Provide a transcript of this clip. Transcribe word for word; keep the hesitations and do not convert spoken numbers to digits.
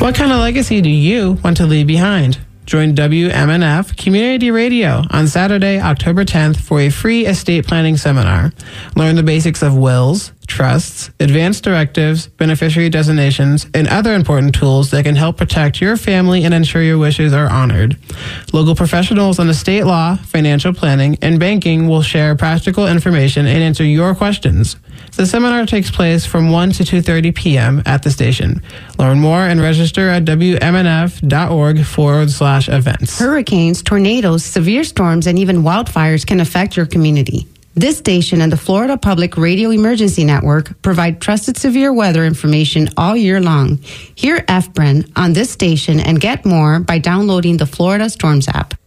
What kind of legacy do you want to leave behind? Join W M N F Community Radio on Saturday, October tenth for a free estate planning seminar. Learn the basics of wills, trusts, advanced directives, beneficiary designations, and other important tools that can help protect your family and ensure your wishes are honored. Local professionals on estate law, financial planning, and banking will share practical information and answer your questions. The seminar takes place from one to two thirty p.m. at the station. Learn more and register at W M N F dot org forward slash events. Hurricanes, tornadoes, severe storms, and even wildfires can affect your community. This station and the Florida Public Radio Emergency Network provide trusted severe weather information all year long. Hear F B R E N on this station and get more by downloading the Florida Storms app.